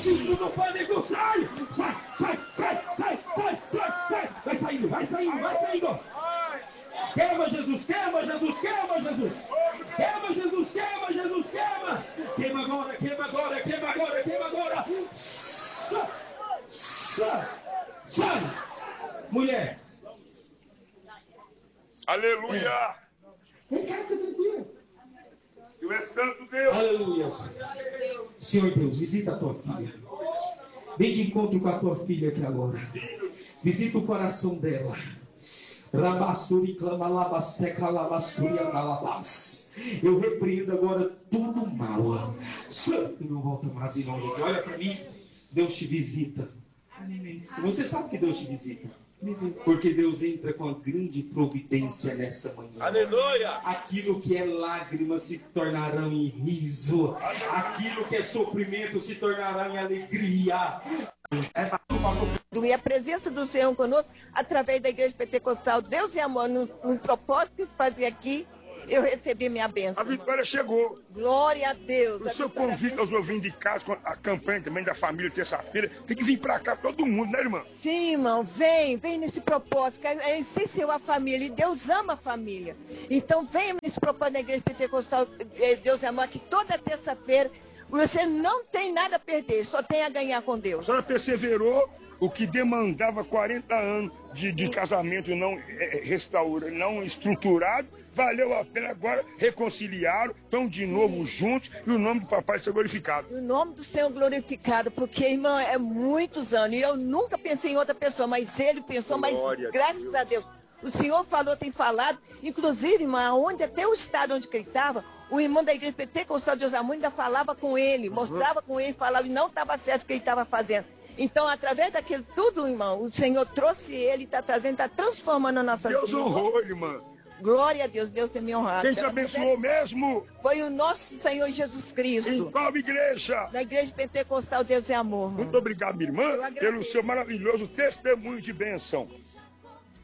Cinto do pânico, sai! Sai, sai, sai, sai, sai, sai, sai! Vai saindo, vai saindo, vai saindo! Queima, Jesus, queima, Jesus, queima, Jesus! Queima, Jesus, queima, Jesus, queima! Queima agora, queima agora, queima agora, queima agora! Sai! Sai! Sai! Mulher! Aleluia! Vem cá, fica tranquilo. Tu és santo Deus. Aleluia. Senhor Deus, visita a tua filha. Vem de encontro com a tua filha aqui agora. Visita o coração dela. Rabassuri clama labasteca labassuri andalabas. Eu repreendo agora tudo mal. E não volta mais em nome de Deus. Olha para mim. Deus te visita. Você sabe que Deus te visita. Porque Deus entra com a grande providência nessa manhã. Aleluia! Aquilo que é lágrimas se tornarão em riso. Aquilo que é sofrimento se tornará em alegria. E a presença do Senhor conosco, através da Igreja Pentecostal Deus e Amor, no propósito que se fazia aqui, eu recebi minha bênção. A vitória chegou. Glória a Deus. O senhor convida os ouvintes de casa, com a campanha também da família, terça-feira. Tem que vir pra cá todo mundo, né, irmã? Sim, irmão, vem nesse propósito, que é essencial a família, e Deus ama a família. Então venha nesse propósito da Igreja Pentecostal Deus e Amor, que toda terça-feira você não tem nada a perder, só tem a ganhar com Deus. A senhora perseverou, o que demandava 40 anos de casamento não não estruturado, valeu a pena agora, reconciliaram, estão de novo juntos e o nome do papai seja glorificado. O nome do Senhor glorificado, porque, irmão, é muitos anos, e eu nunca pensei em outra pessoa, mas ele pensou, mas graças a Deus. O Senhor falou, tem falado, inclusive, irmão, até o estado onde ele estava, o irmão da Igreja Pentecostal de Deus Amor ainda falava com ele, mostrava com ele, falava, e não estava certo o que ele estava fazendo. Então, através daquilo tudo, irmão, o Senhor trouxe ele, está trazendo, está transformando a nossa vida. Deus honrou, irmã. Glória a Deus, Deus tem me honrado. Quem te abençoou mesmo? Foi o nosso Senhor Jesus Cristo. Em qual igreja? Na Igreja Pentecostal Deus é Amor. Muito obrigado, minha irmã, pelo seu maravilhoso testemunho de bênção.